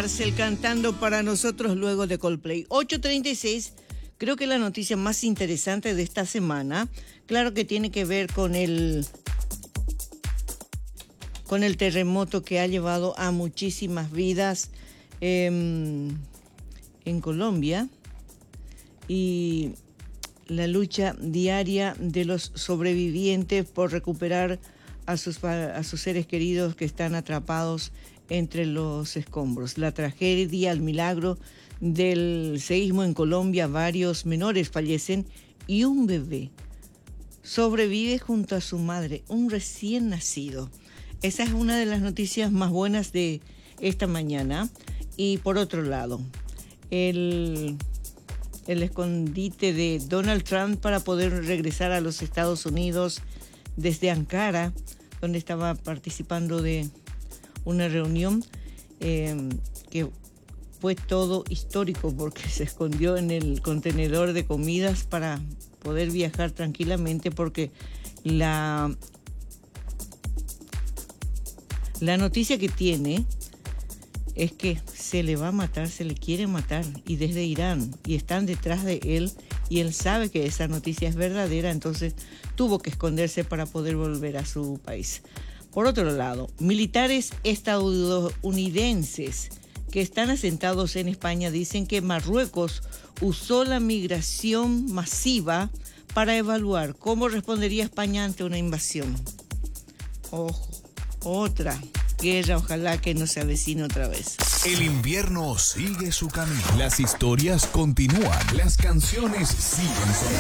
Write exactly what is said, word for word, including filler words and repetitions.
cárcel cantando para nosotros luego de Coldplay. ocho treinta y seis, creo que la noticia más interesante de esta semana, claro que tiene que ver con el, con el terremoto que ha llevado a muchísimas vidas eh, en Colombia y la lucha diaria de los sobrevivientes por recuperar a sus, a sus seres queridos que están atrapados entre los escombros. La tragedia, el milagro del seísmo en Colombia, varios menores fallecen y un bebé sobrevive junto a su madre, un recién nacido. Esa es una de las noticias más buenas de esta mañana. Y por otro lado, el, el escondite de Donald Trump para poder regresar a los Estados Unidos desde Ankara, donde estaba participando de una reunión eh, que fue todo histórico porque se escondió en el contenedor de comidas para poder viajar tranquilamente, porque la, la noticia que tiene es que se le va a matar, se le quiere matar, y desde Irán, y están detrás de él, y él sabe que esa noticia es verdadera, entonces tuvo que esconderse para poder volver a su país. Por otro lado, militares estadounidenses que están asentados en España dicen que Marruecos usó la migración masiva para evaluar cómo respondería España ante una invasión. Ojo, otra guerra, ojalá que no se avecine otra vez. El invierno sigue su camino. Las historias continúan. Las canciones siguen sonando.